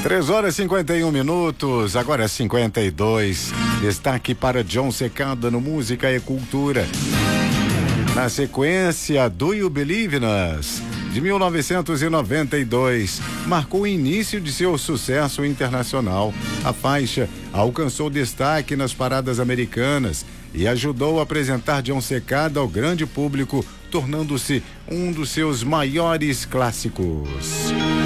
3h51, agora é 52. Destaque para John Secada no Música e Cultura. Na sequência, Do You Believe in Us, de 1992, marcou o início de seu sucesso internacional. A faixa alcançou destaque nas paradas americanas e ajudou a apresentar John Secada ao grande público, tornando-se um dos seus maiores clássicos.